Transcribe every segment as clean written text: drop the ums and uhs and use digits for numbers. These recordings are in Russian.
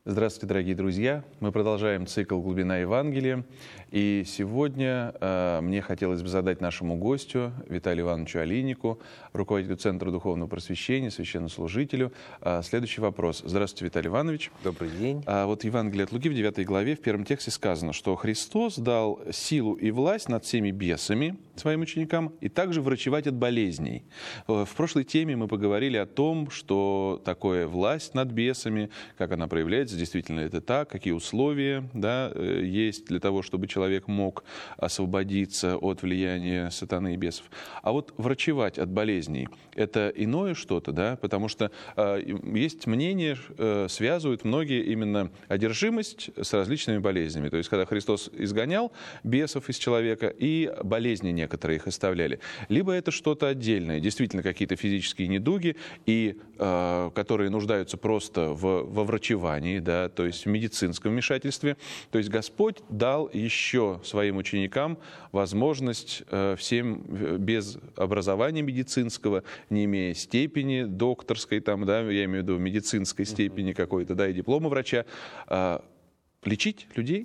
Здравствуйте, дорогие друзья! Мы продолжаем цикл «Глубина Евангелия». И сегодня мне хотелось бы задать нашему гостю, Виталию Ивановичу Олейнику, руководителю Центра Духовного Просвещения, священнослужителю, следующий вопрос. Здравствуйте, Виталий Иванович. Добрый день. Вот Евангелие от Луки в 9 главе, в первом тексте сказано, что Христос дал силу и власть над всеми бесами своим ученикам и также врачевать от болезней. В прошлой теме мы поговорили о том, что такое власть над бесами, как она проявляется, действительно это так, какие условия есть для того, чтобы человек мог освободиться от влияния сатаны и бесов. А вот врачевать от болезней – это иное что-то, да? Потому что есть мнение, связывают многие именно одержимость с различными болезнями. То есть, когда Христос изгонял бесов из человека, и болезни некоторые их оставляли. Либо это что-то отдельное, действительно какие-то физические недуги, и, которые нуждаются просто во врачевании, да, то есть в медицинском вмешательстве. То есть Господь дал еще своим ученикам возможность всем без образования медицинского, не имея степени докторской, там, да, я имею в виду медицинской степени какой-то, да, и диплома врача, лечить людей.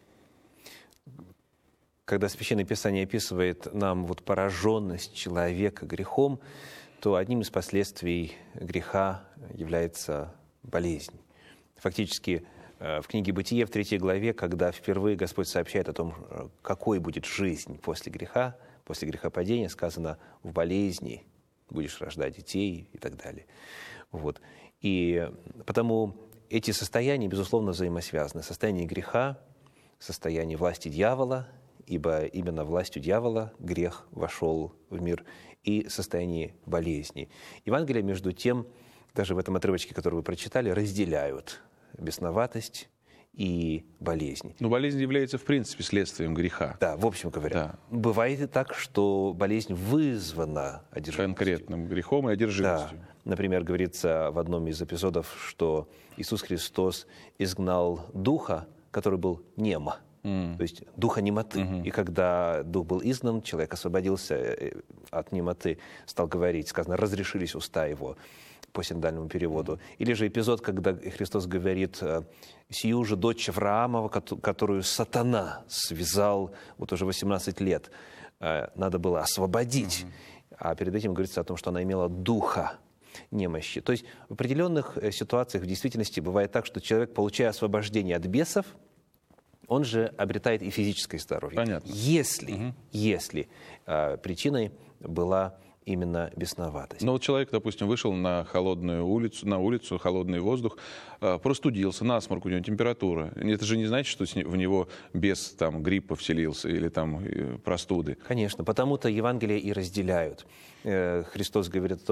Когда Священное Писание описывает нам пораженность человека грехом, то одним из последствий греха является болезнь. Фактически в книге «Бытие» в 3 главе, когда впервые Господь сообщает о том, какой будет жизнь после грехопадения, сказано: в болезни будешь рождать детей и так далее. И потому эти состояния, безусловно, взаимосвязаны. Состояние греха, состояние власти дьявола, ибо именно властью дьявола грех вошел в мир, и состояние болезни. Евангелие, между тем, даже в этом отрывочке, который вы прочитали, разделяют бесноватость и болезнь. Но болезнь является, в принципе, следствием греха. Да, в общем говоря. Да. Бывает и так, что болезнь вызвана одержимостью. Конкретным грехом и одержимостью. Да. Например, говорится в одном из эпизодов, что Иисус Христос изгнал духа, который был нем. То есть духа немоты. И когда дух был изгнан, человек освободился от немоты, стал говорить, сказано, разрешились уста его, по синодальному переводу. Или же эпизод, когда Христос говорит: «Сию же дочь Авраамова, которую сатана связал уже 18 лет, надо было освободить». А перед этим говорится о том, что она имела духа немощи. То есть в определенных ситуациях в действительности бывает так, что человек, получая освобождение от бесов, он же обретает и физическое здоровье. Понятно. Если причиной была именно бесноватость. Но человек, допустим, вышел на улицу, холодный воздух, простудился, насморк, у него температура. Это же не значит, что в него бес гриппа вселился или простуды. Конечно, потому-то Евангелие и разделяют. Христос говорит о том,